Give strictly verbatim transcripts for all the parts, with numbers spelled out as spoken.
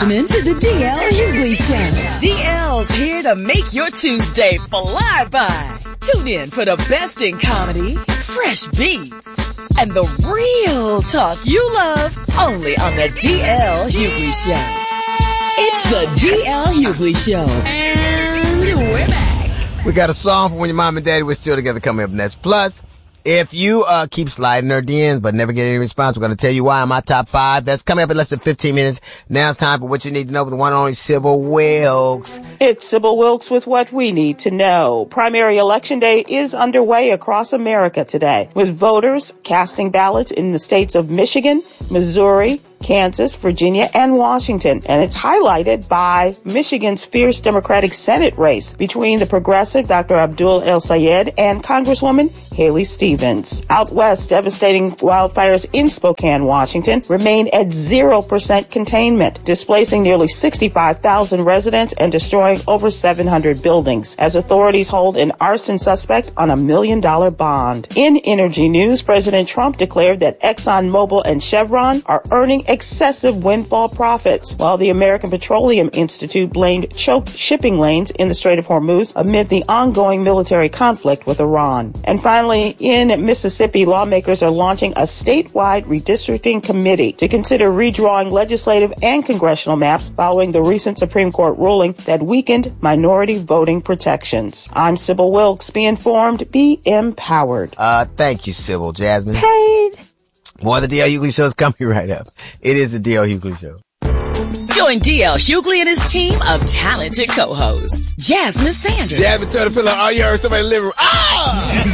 listening to the D L Hughley Show. D L's here to make your Tuesday fly by. Tune in for the best in comedy, fresh beats, and the real talk you love only on the D L Hughley Show. It's the D L Hughley Show. And we're back. We got a song for when your mom and daddy were still together coming up next. Plus, if you uh keep sliding her D Ms but never get any response, we're going to tell you why in my top five. That's coming up in less than fifteen minutes. Now it's time for what you need to know with the one and only Sybil Wilkes. It's Sybil Wilkes with what we need to know. Primary election day is underway across America today, with voters casting ballots in the states of Michigan, Missouri, Kansas, Virginia, and Washington. And it's highlighted by Michigan's fierce Democratic Senate race between the progressive Doctor Abdul El-Sayed and Congresswoman Haley Stevens. Out west, devastating wildfires in Spokane, Washington remain at zero percent containment, displacing nearly sixty-five thousand residents and destroying over seven hundred buildings, as authorities hold an arson suspect on a million dollar bond. In energy news, President Trump declared that ExxonMobil and Chevron are earning excessive windfall profits, while the American Petroleum Institute blamed choked shipping lanes in the Strait of Hormuz amid the ongoing military conflict with Iran. And finally, in Mississippi, lawmakers are launching a statewide redistricting committee to consider redrawing legislative and congressional maps following the recent Supreme Court ruling that weakened minority voting protections. I'm Sybil Wilkes. Be informed, be empowered. Uh, thank you, Sybil. Jasmine. Paid. More of the D L Hughley Show is coming right up. It is the D L Hughley Show. Join D L Hughley and his team of talented co-hosts. Jasmine Sanders. Jasmine started feeling like, oh, you heard somebody in the living room. Ah!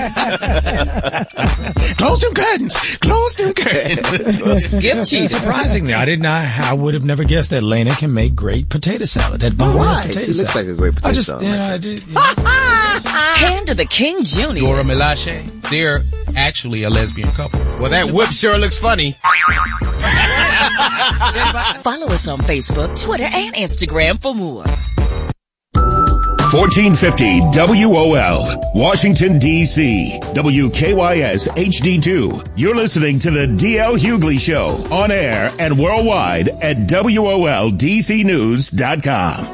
Close them curtains. Close them curtains. Skip Cheese. Surprisingly, I did not, I would have never guessed that Lena can make great potato salad. That bomb Why? potato She looks salad. like a great potato I just, salad. yeah, I did. Yeah. Hand to the King Junior. Dora Milaje, they're actually a lesbian couple. Well, that whip sure looks funny. Follow us on Facebook, Twitter, and Instagram for more. fourteen fifty W O L, Washington, D C W K Y S H D two. You're listening to the D L Hughley Show on air and worldwide at W O L D C news dot com.